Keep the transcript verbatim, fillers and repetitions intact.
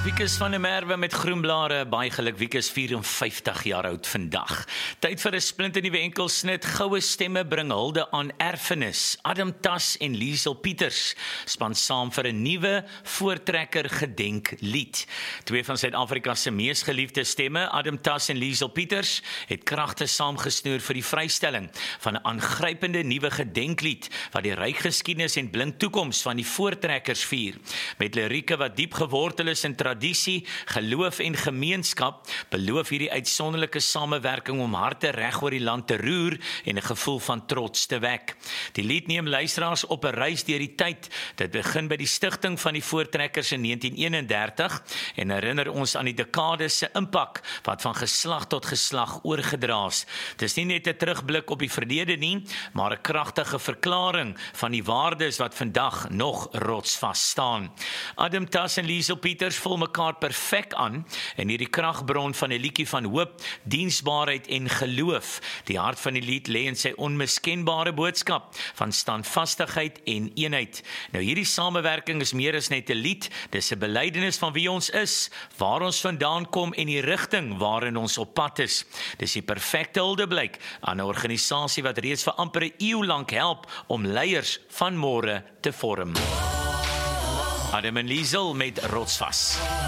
Wikus van der Merwe met Groenblare, baie geluk, Wikus vyf en vyftig jaar oud vandag. Tyd vir 'n splinternuwe enkelsnit, goue stemme bring hulde aan erfenis. Adam Tas en Liesel Pieters span saam vir 'n nuwe voortrekker gedenklied. Twee van Suid-Afrika se mees geliefde stemme, Adam Tas en Liesel Pieters, het kragte saamgesnoer vir die vrystelling van 'n aangrypende nuwe gedenklied wat die ryk geskiedenis en blink toekoms van die voortrekkers vier. Met lirieke wat diep gewortel is in tradisie, geloof en gemeenskap, beloof hierdie uitsonderlike samewerking om harte reg oor die land te roer en 'n gevoel van trots te wek. Die lied neem luisteraars op 'n reis deur die tyd. Dit begin by die stigting van die voortrekkers in negentien eenendertig en herinner ons aan die dekade se impak wat van geslag tot geslag oorgedra is. Dis nie net 'n terugblik op die verlede nie, maar 'n kragtige verklaring van die waardes wat vandag nog rotsvas staan. Adam Tas en Liesel Pieters vul mekaar perfek aan en hierdie kragbron van 'n liedjie van hoop, diensbaarheid en geloof. Die hart van die lied lê in sy onmiskenbare boodskap van standvastigheid en eenheid. Nou hierdie samewerking is meer as net 'n lied, dis 'n belydenis van wie ons is, waar ons vandaan kom en die rigting waarin ons op pad is. Dis die perfekte huldeblyk aan 'n organisasie wat reeds vir amper 'n eeu lank help om leiers van môre te vorm. Adam en Liesel met Rotsvas.